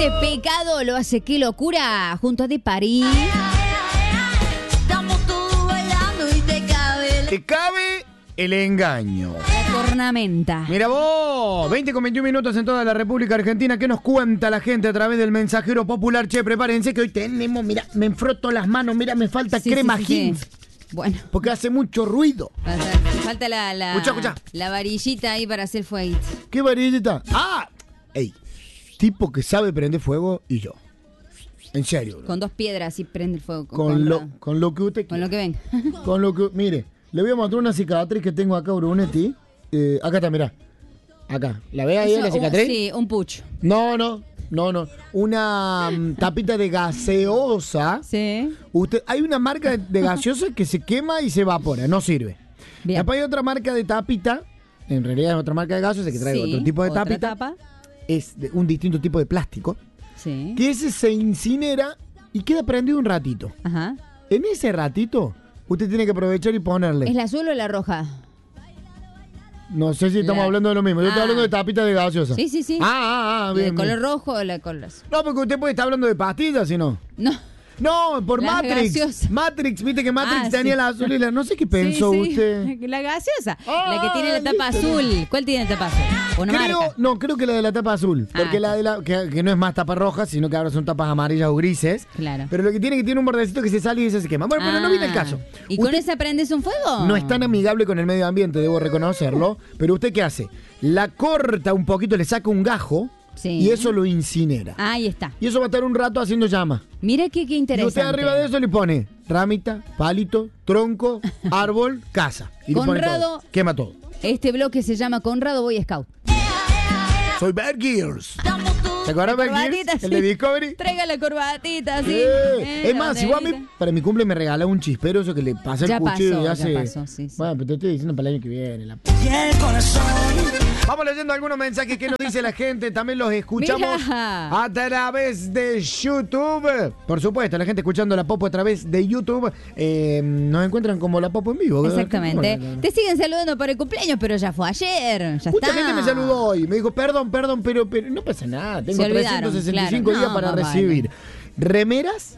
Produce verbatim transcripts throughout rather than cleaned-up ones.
de pecado lo hace qué locura junto a De París. Estamos todos bailando y te cabe. Te cabe el engaño. La cornamenta. Mira vos, veinte con veintiún minutos en toda la República Argentina. ¿Qué nos cuenta la gente a través del mensajero popular? Che, prepárense que hoy tenemos, mira, me enfroto las manos, mira, me falta Sí, crema sí, sí, Heinz. sí. Bueno. Porque hace mucho ruido. Falta la, la, Escucha, escucha. la varillita ahí para hacer fueguito. ¿Qué varillita? ¡Ah! Ey, tipo que sabe prender fuego y yo. En serio. Bro. Con dos piedras y prende el fuego. Con, con lo, ra- con lo que usted con quiera. lo que ven. Con lo que... Mire, le voy a mostrar una cicatriz que tengo acá, Brunetti. Eh, acá está, mirá. Acá. ¿La ve ahí Eso, la un- cicatriz? sí, un pucho. No, no. No, no. Una mm, tapita de gaseosa. Sí. Usted, hay una marca de, de gaseosa que se quema y se evapora, no sirve. Bien. Después hay otra marca de tapita, en realidad es otra marca de gaseosa que trae Sí, otro tipo de otra tapita. tapa. Es de un distinto tipo de plástico, Sí. que ese se incinera y queda prendido un ratito. Ajá. En ese ratito, usted tiene que aprovechar y ponerle. ¿Es la azul o la roja? No sé si estamos La- hablando de lo mismo. Yo estoy Ah. hablando de tapita de gaseosa. Sí, sí, sí. Ah, ah, ah, ¿La bien, de color bien. rojo o la de color azul? No, porque usted puede estar hablando de pastillas, si no. No. No, por La Matrix. gaseosa. Matrix, viste que Matrix Ah, tenía sí. la azul y la... No sé qué pensó Sí, sí. usted. La gaseosa. Ah, la que tiene la tapa listo. azul. ¿Cuál tiene la tapa azul? Una Creo, marca. no, creo que la de la tapa azul. Porque Ah, la de la, que, que no es más tapa roja, sino que ahora son tapas amarillas o grises. Claro. Pero lo que tiene que tiene un bordecito que se sale y ese se quema. Bueno, pero no viene el caso. Ah. ¿Y con Usted esa prendes un fuego? no es tan amigable con el medio ambiente, debo reconocerlo. Pero usted ¿qué hace? La corta un poquito, le saca un gajo Sí. y eso lo incinera. Ahí está. Y eso va a estar un rato haciendo llama. Mira qué, qué Y interesante. usted arriba de eso le pone ramita, palito, tronco, árbol, casa. Y le pone Conrado- todo. Quema todo. Este bloque se llama Conrado Boy Scout. Soy Bear Gears. ¿Se acuerdan de Bear Corbatita, Gears? El sí. de Discovery. Traiga la corbatita, sí. Eh, Eh, es la más, si vos a mí, banderita. para mi cumple me regala un chispero, eso que le pasa el Ya cuchillo pasó, y ya hace. pasó, sí, sí. Bueno, pero te estoy diciendo para el año que viene. la- Y el corazón. Vamos leyendo algunos mensajes que nos dice la gente. También los escuchamos Mira. a través de YouTube. Por supuesto, la gente escuchando la Popo a través de YouTube. eh, nos encuentran como la Popo en vivo. Exactamente. Bueno, Te siguen saludando para el cumpleaños, pero ya fue ayer. Ya mucha está. gente me saludó hoy. Me dijo, perdón, perdón, pero, pero no pasa nada. Tengo Se olvidaron, trescientos sesenta y cinco claro. días No, para más recibir remeras,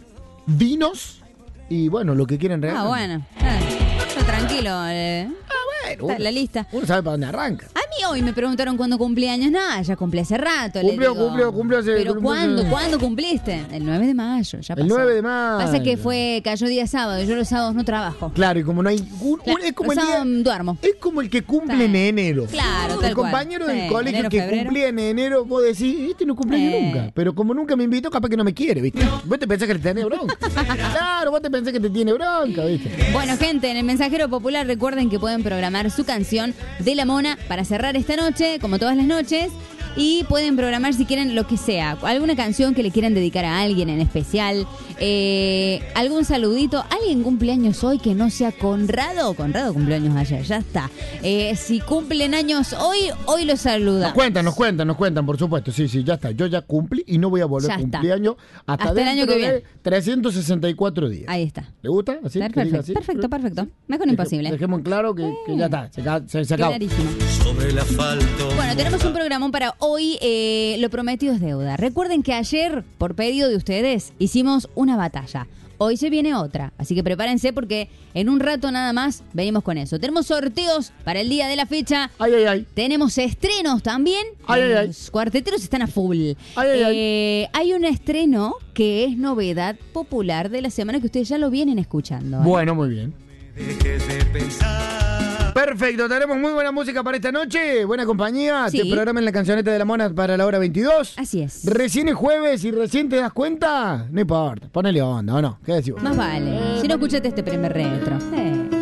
vinos y bueno, lo que quieran regalar. Ah, bueno. Ah, yo tranquilo. eh. Bueno, Está la lista. Uno sabe para dónde arranca. A mí hoy me preguntaron cuándo cumpleaños. Nada, ya cumplí hace rato. le Cumplió, digo. cumplió, cumplió hace- ¿Pero cumplió hace- cuándo? ¿Cuándo cumpliste? El nueve de mayo, ya pasó. El nueve de mayo. Pasa que fue, cayó día sábado y yo los sábados no trabajo. Claro, y como no hay. un- Claro, es, como el los día- sábados duermo. es como el que cumple Sí. en enero. Claro, El tal cual. compañero del Sí, colegio enero, que febrero. cumplía en enero, vos decís, este no cumple Eh. nunca. Pero como nunca me invitó, capaz que no me quiere, ¿viste? Vos te pensás que le tenés bronca. Claro, vos te pensás que te tiene bronca, ¿viste? Bueno, gente, en el Mensajero Popular recuerden que pueden programar su canción de La Mona para cerrar esta noche, como todas las noches. Y pueden programar si quieren lo que sea. Alguna canción que le quieran dedicar a alguien en especial. eh, algún saludito. ¿Alguien cumpleaños hoy que no sea Conrado? Conrado cumpleaños ayer, ya está. Eh, si cumplen años hoy, hoy los saluda. Nos cuentan, nos cuentan, nos cuentan, por supuesto. Sí, sí, ya está. Yo ya cumplí y no voy a volver Ya a está. cumpleaños hasta, Hasta el año dentro que viene. de trescientos sesenta y cuatro días. Ahí está. ¿Le gusta? ¿Así? ¿Que diga Perfecto, así? perfecto, perfecto. Mejor Deje- imposible. Dejemos en claro que, que ya está, se, ca- se, se acabó. Clarísimo. Sobre el asfalto. Bueno, tenemos un programón para hoy. eh, lo prometido es deuda. Recuerden que ayer, por pedido de ustedes, hicimos una batalla. Hoy se viene otra, así que prepárense porque en un rato nada más venimos con eso. Tenemos sorteos para el día de la fecha. Ay, ay, ay. Tenemos estrenos también. Ay, ay, ay. Los cuarteteros están a full. Ay, ay, ay. Eh, hay un estreno que es novedad popular de la semana que ustedes ya lo vienen escuchando. ¿eh? Bueno, muy bien. Dejes de pensar. Perfecto, tenemos muy buena música para esta noche, buena compañía. Sí. Te programan la cancioneta de la mona para la hora veintidós. Así es. Recién es jueves y recién te das cuenta, no importa, ponele onda, ¿o no? ¿Qué decís vos? Más vale. Si no escuchaste este primer retro. Eh.